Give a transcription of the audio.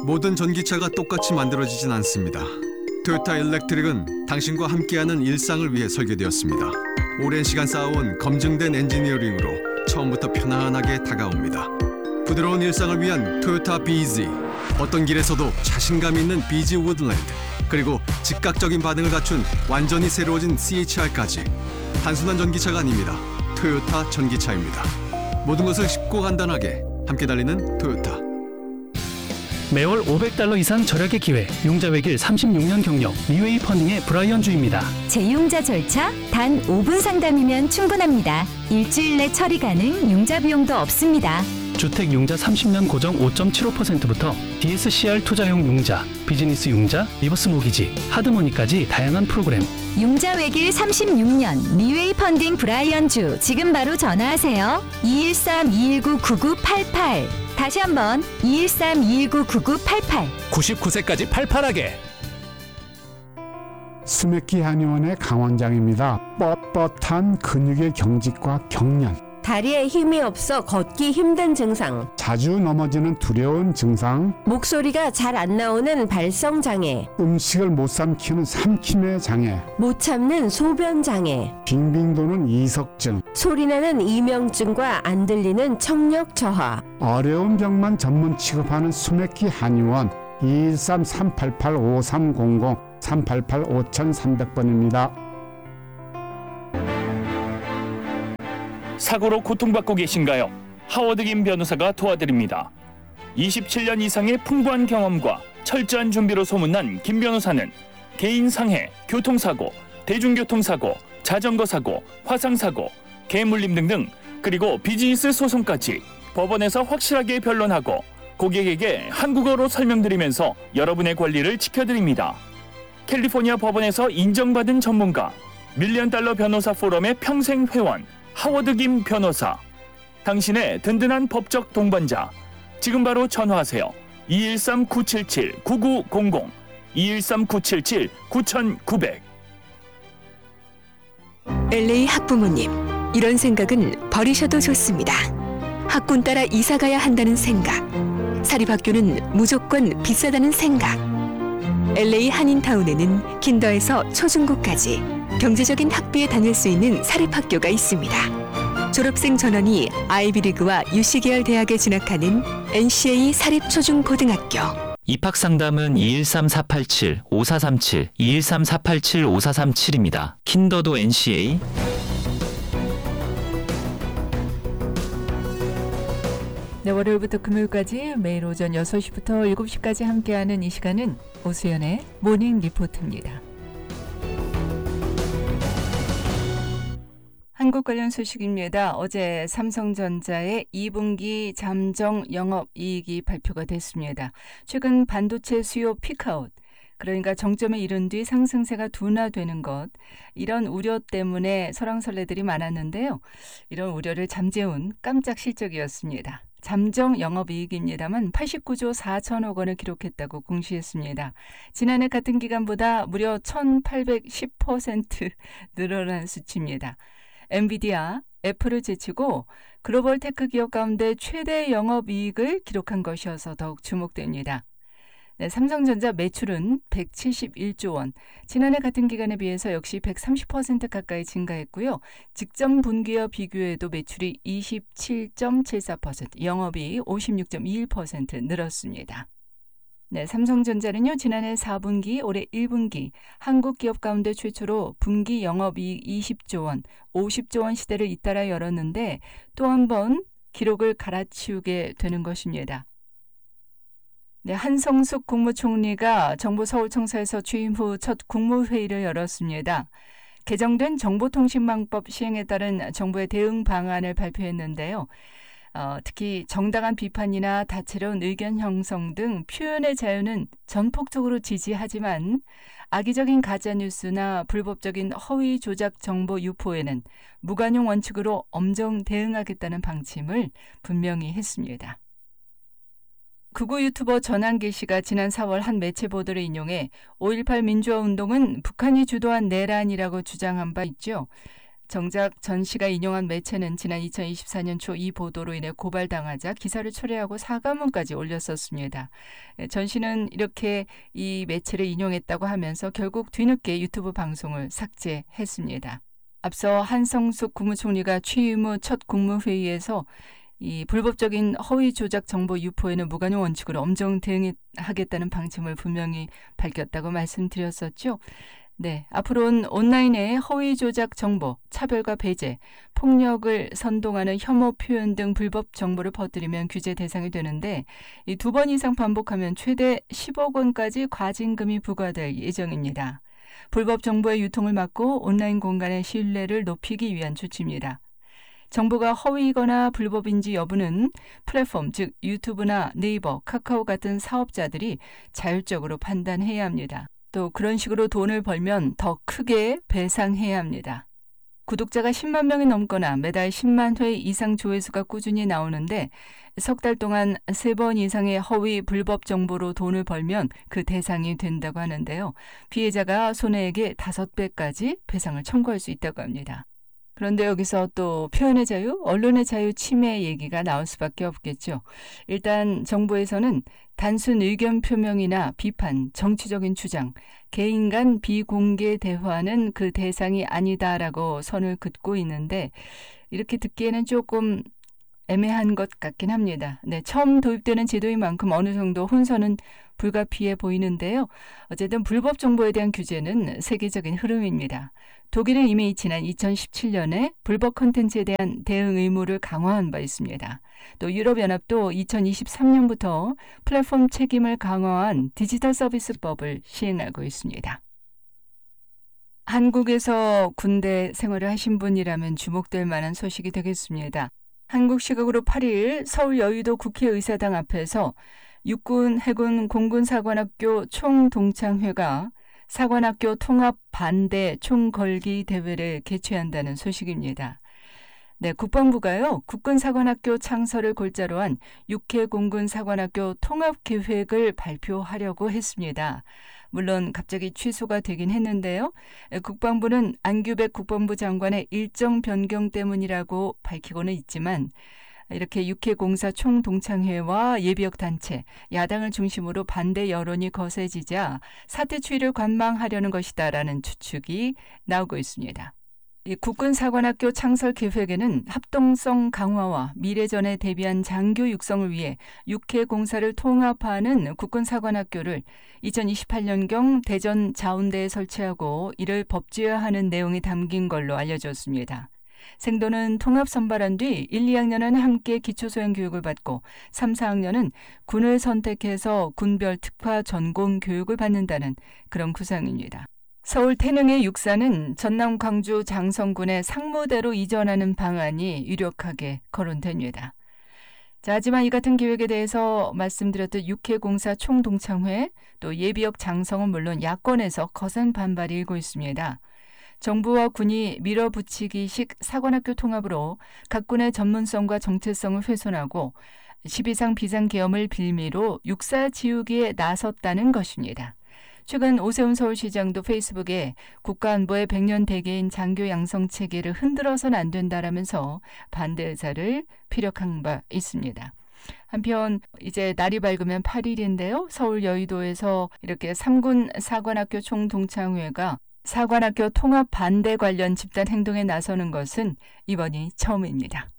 모든 전기차가 똑같이 만들어지진 않습니다. 토요타 일렉트릭은 당신과 함께하는 일상을 위해 설계되었습니다. 오랜 시간 쌓아온 검증된 엔지니어링으로 처음부터 편안하게 다가옵니다. 부드러운 일상을 위한 토요타 BZ. 어떤 길에서도 자신감 있는 BZ 우드랜드. 그리고 즉각적인 반응을 갖춘 완전히 새로워진 CHR까지. 단순한 전기차가 아닙니다. 토요타 전기차입니다. 모든 것을 쉽고 간단하게 함께 달리는 토요타. 매월 $500 이상 절약의 기회, 융자 외길 36년 경력, 리웨이 펀딩의 브라이언 주입니다. 재융자 절차 단 5분 상담이면 충분합니다. 일주일 내 처리 가능, 융자 비용도 없습니다. 주택 융자 30년 고정 5.75%부터 DSCR 투자용 융자, 비즈니스 융자, 리버스 모기지, 하드머니까지 다양한 프로그램. 융자 외길 36년 리웨이 펀딩 브라이언 주. 지금 바로 전화하세요. 213-219-9988. 다시 한번 213-219-9988. 99세까지 팔팔하게. 수맥기 한의원의 강원장입니다. 뻣뻣한 근육의 경직과 경련, 다리에 힘이 없어 걷기 힘든 증상, 자주 넘어지는 두려운 증상, 목소리가 잘 안 나오는 발성 장애, 음식을 못 삼키는 삼킴의 장애, 못 참는 소변 장애, 빙빙 도는 이석증, 소리나는 이명증과 안 들리는 청력 저하. 어려운 병만 전문 취급하는 수맥기 한의원 213-388-5300, 388-5300번입니다. 사고로 고통받고 계신가요? 하워드 김 변호사가 도와드립니다. 27년 이상의 풍부한 경험과 철저한 준비로 소문난 김 변호사는 개인 상해, 교통사고, 대중교통사고, 자전거사고, 화상사고, 개물림 등등, 그리고 비즈니스 소송까지 법원에서 확실하게 변론하고 고객에게 한국어로 설명드리면서 여러분의 권리를 지켜드립니다. 캘리포니아 법원에서 인정받은 전문가, $1,000,000 변호사 포럼의 평생 회원, 하워드 김 변호사. 당신의 든든한 법적 동반자. 지금 바로 전화하세요. 213-977-9900, 213-977-9900. LA 학부모님, 이런 생각은 버리셔도 좋습니다. 학군 따라 이사 가야 한다는 생각, 사립학교는 무조건 비싸다는 생각. LA 한인타운에는 킨더에서 초중고까지 경제적인 학비에 다닐 수 있는 사립학교가 있습니다. 졸업생 전원이 아이비리그와 UC 계열 대학에 진학하는 NCA 사립초중고등학교. 입학상담은 213-487-5437, 213-487-5437입니다. 킨더도 NCA. 네, 월요일부터 금요일까지 매일 오전 6시부터 7시까지 함께하는 이 시간은 오수연의 모닝 리포트입니다. 한국 관련 소식입니다. 어제 삼성전자의 2분기 잠정 영업이익이 발표가 됐습니다. 최근 반도체 수요 피크아웃, 그러니까 정점에 이른 뒤 상승세가 둔화되는 것, 이런 우려 때문에 설왕설래들이 많았는데요. 이런 우려를 잠재운 깜짝 실적이었습니다. 잠정 영업이익입니다만 89조 4천억 원을 기록했다고 공시했습니다. 지난해 같은 기간보다 무려 1810% 늘어난 수치입니다. 엔비디아, 애플을 제치고 글로벌 테크 기업 가운데 최대 영업이익을 기록한 것이어서 더욱 주목됩니다. 네, 삼성전자 매출은 171조 원, 지난해 같은 기간에 비해서 역시 130% 가까이 증가했고요. 직전 분기와 비교해도 매출이 27.74%, 영업이익 56.21% 늘었습니다. 네, 삼성전자는요, 지난해 4분기, 올해 1분기 한국 기업 가운데 최초로 분기 영업이익 20조 원, 50조 원 시대를 잇따라 열었는데 또 한 번 기록을 갈아치우게 되는 것입니다. 네, 한성숙 국무총리가 정부 서울청사에서 취임 후 첫 국무회의를 열었습니다. 개정된 정보통신망법 시행에 따른 정부의 대응 방안을 발표했는데요. 특히 정당한 비판이나 다채로운 의견 형성 등 표현의 자유는 전폭적으로 지지하지만 악의적인 가짜뉴스나 불법적인 허위 조작 정보 유포에는 무관용 원칙으로 엄정 대응하겠다는 방침을 분명히 했습니다. 극우 유튜버 전한길 씨가 지난 4월 한 매체 보도를 인용해 5.18 민주화 운동은 북한이 주도한 내란이라고 주장한 바 있죠. 정작 전 씨가 인용한 매체는 지난 2024년 초 이 보도로 인해 고발당하자 기사를 철회하고 사과문까지 올렸었습니다. 전 씨는 이렇게 이 매체를 인용했다고 하면서 결국 뒤늦게 유튜브 방송을 삭제했습니다. 앞서 한성숙 국무총리가 취임 후 첫 국무회의에서 이 불법적인 허위 조작 정보 유포에는 무관용 원칙으로 엄정 대응하겠다는 방침을 분명히 밝혔다고 말씀드렸었죠. 네, 앞으로는 온라인의 허위 조작 정보, 차별과 배제, 폭력을 선동하는 혐오 표현 등 불법 정보를 퍼뜨리면 규제 대상이 되는데 이 2번 이상 반복하면 최대 10억 원까지 과징금이 부과될 예정입니다. 불법 정보의 유통을 막고 온라인 공간의 신뢰를 높이기 위한 조치입니다. 정보가 허위이거나 불법인지 여부는 플랫폼, 즉 유튜브나 네이버, 카카오 같은 사업자들이 자율적으로 판단해야 합니다. 또 그런 식으로 돈을 벌면 더 크게 배상해야 합니다. 구독자가 10만 명이 넘거나 매달 10만 회 이상 조회수가 꾸준히 나오는데 석 달 동안 3번 이상의 허위 불법 정보로 돈을 벌면 그 대상이 된다고 하는데요. 피해자가 손해액의 5배까지 배상을 청구할 수 있다고 합니다. 그런데 여기서 또 표현의 자유, 언론의 자유 침해 얘기가 나올 수밖에 없겠죠. 일단 정부에서는 단순 의견 표명이나 비판, 정치적인 주장, 개인 간 비공개 대화는 그 대상이 아니다라고 선을 긋고 있는데 이렇게 듣기에는 조금 애매한 것 같긴 합니다. 네, 처음 도입되는 제도인 만큼 어느 정도 혼선은 불가피해 보이는데요. 어쨌든 불법 정보에 대한 규제는 세계적인 흐름입니다. 독일은 이미 지난 2017년에 불법 콘텐츠에 대한 대응 의무를 강화한 바 있습니다. 또 유럽연합도 2023년부터 플랫폼 책임을 강화한 디지털 서비스법을 시행하고 있습니다. 한국에서 군대 생활을 하신 분이라면 주목될 만한 소식이 되겠습니다. 한국 시각으로 8일 서울 여의도 국회의사당 앞에서 육군, 해군, 공군사관학교 총동창회가 사관학교 통합 반대 총걸기 대회를 개최한다는 소식입니다. 네, 국방부가요, 국군사관학교 창설을 골자로 한 6회 공군사관학교 통합계획을 발표하려고 했습니다. 물론 갑자기 취소가 되긴 했는데요. 국방부는 안규백 국방부 장관의 일정 변경 때문이라고 밝히고는 있지만 이렇게 6회 공사 총동창회와 예비역 단체, 야당을 중심으로 반대 여론이 거세지자 사태 추이를 관망하려는 것이다라는 추측이 나오고 있습니다. 이 국군사관학교 창설 계획에는 합동성 강화와 미래전에 대비한 장교 육성을 위해 6회 공사를 통합하는 국군사관학교를 2028년경 대전 자운대에 설치하고 이를 법제화하는 내용이 담긴 걸로 알려졌습니다. 생도는 통합 선발한 뒤 1, 2학년은 함께 기초소양 교육을 받고 3, 4학년은 군을 선택해서 군별 특화 전공 교육을 받는다는 그런 구상입니다. 서울 태능의 육사는 전남 광주 장성군의 상무대로 이전하는 방안이 유력하게 거론됩니다. 자, 하지만 이 같은 계획에 대해서 말씀드렸던 6회 공사 총동창회 또 예비역 장성은 물론 야권에서 거센 반발이 일고 있습니다. 정부와 군이 밀어붙이기식 사관학교 통합으로 각 군의 전문성과 정체성을 훼손하고 12상 비상계엄을 빌미로 육사 지우기에 나섰다는 것입니다. 최근 오세훈 서울시장도 페이스북에 국가안보의 100년 대계인 장교 양성 체계를 흔들어서는 안 된다라면서 반대 의사를 피력한 바 있습니다. 한편 이제 날이 밝으면 8일인데요. 서울 여의도에서 이렇게 3군 사관학교 총동창회가 사관학교 통합 반대 관련 집단 행동에 나서는 것은 이번이 처음입니다.